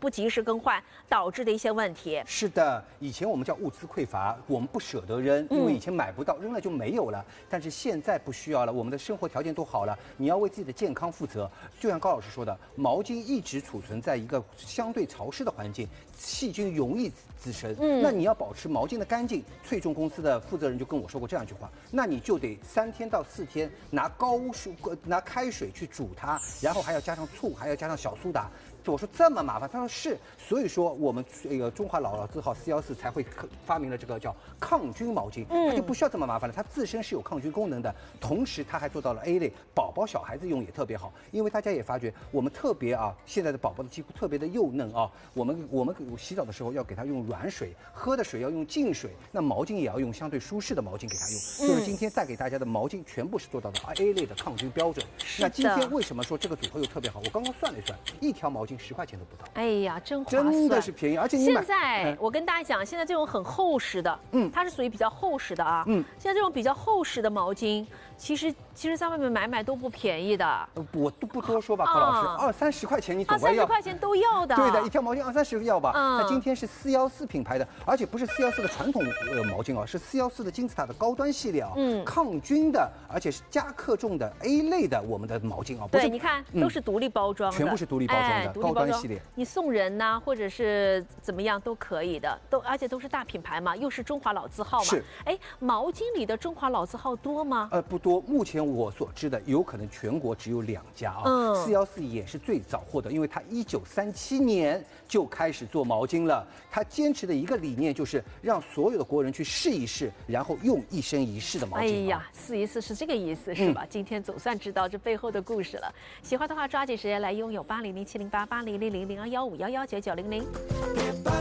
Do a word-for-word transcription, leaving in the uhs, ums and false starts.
不及时更换导致的一些问题。 是的，以前我们叫物资匮乏，我们不舍得扔，因为以前买不到，扔了就没有了。但是现在不需要了，我们的生活条件都好了，你要为自己的健康负责。就像高老师说的，毛巾一直储存在一个相对潮湿的环境，细菌容易滋生。嗯，那你要保持毛巾的干净。翠众公司的负责人就跟我说过这样一句话，那你就得三天到四天拿高水拿开水去煮它，然后还要加上醋，还要加上小苏打。我说这么麻烦，他说是，所以说我们这个中华老老字号四幺四才会发明了这个叫抗菌毛巾，它就不需要这么麻烦了，它自身是有抗菌功能的，同时它还做到了 A 类，宝宝小孩子用也特别好，因为大家也发觉我们特别啊，现在的宝宝的肌肤特别的幼嫩啊，我们我们洗澡的时候要给他用软水，喝的水要用净水，那毛巾也要用相对舒适的毛巾给他用，所以今天带给大家的毛巾全部是做到的 A 类的抗菌标准。那今天为什么说这个组合又特别好？我刚刚算了一算，一条毛巾十块钱都不到。 哎呀，真划算， 真的是便宜，而且你买现在我跟大家讲，现在这种很厚实的，嗯，它是属于比较厚实的啊，嗯，现在这种比较厚实的毛巾，其实其实在外面买买都不便宜的。 我都不多说吧，高老师，二三十块钱你总归要，二三十块钱都要的。 对的，一条毛巾二三十要吧。那今天是四幺四品牌的，而且不是四幺四的传统呃毛巾哦，是四幺四的金字塔的高端系列啊，嗯，抗菌的，而且是加克重的 A 类的我们的毛巾啊。 对，你看都是独立包装的， 全部是独立包装的高端系列。 你送人呐、啊，或者是怎么样都可以的，都而且都是大品牌嘛，又是中华老字号嘛。 是。 哎，毛巾里的中华老字号多吗？ 呃，不多。目前我所知的，有可能全国只有两家啊。嗯。四幺四也是最早获得，因为它一九三七年就开始做毛巾了。它坚持的一个理念就是让所有的国人去试一试，然后用一生一世的毛巾。 哎呀，试一试是这个意思是吧？嗯、今天总算知道这背后的故事了。喜欢的话，抓紧时间来拥有八零零七零八八零零零零二幺五幺幺九九零零。